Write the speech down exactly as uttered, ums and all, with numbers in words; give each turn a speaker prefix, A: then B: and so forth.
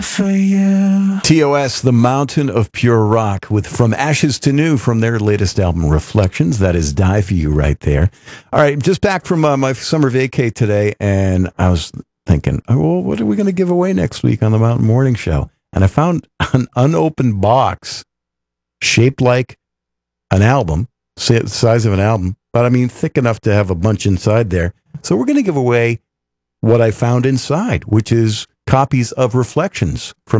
A: for you.
B: T O S, The Mountain of Pure Rock, with From Ashes to New from their latest album, Reflections. That is Die For You right there. All right, just back from uh, my summer vacay today, and I was thinking, oh, well, what are we going to give away next week on the Mountain Morning Show? And I found an unopened box shaped like an album, the size of an album, but I mean thick enough to have a bunch inside there. So we're going to give away what I found inside, which is copies of Reflections from